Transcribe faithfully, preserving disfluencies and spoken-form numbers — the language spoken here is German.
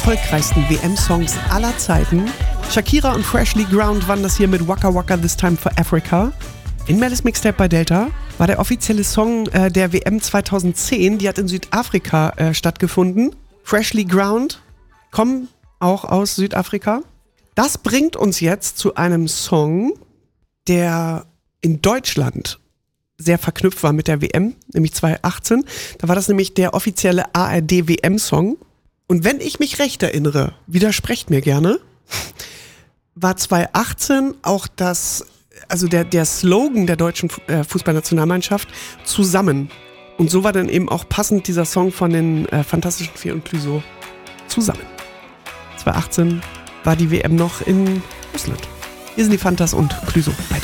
erfolgreichsten W M-Songs aller Zeiten. Shakira und Freshly Ground waren das hier mit Waka Waka This Time for Africa. In Mellis Mixtape bei Delta war der offizielle Song äh, der W M zweitausendzehn. Die hat in Südafrika äh, stattgefunden. Freshly Ground kommen auch aus Südafrika. Das bringt uns jetzt zu einem Song, der in Deutschland sehr verknüpft war mit der W M, nämlich zweitausendachtzehn. Da war das nämlich der offizielle A R D-W M-Song. Und wenn ich mich recht erinnere, widersprecht mir gerne, war zweitausendachtzehn auch das, also der, der Slogan der deutschen Fußballnationalmannschaft zusammen. Und so war dann eben auch passend dieser Song von den äh, Fantastischen Vier und Clouseau zusammen. zweitausendachtzehn war die W M noch in Russland. Hier sind die Fantas und Clouseau bei